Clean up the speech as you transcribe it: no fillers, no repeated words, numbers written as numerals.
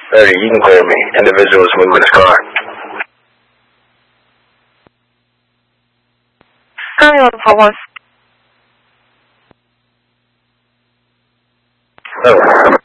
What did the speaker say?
30, you can clear me. Individual is moving his car. Hi, on Thomas. Oh.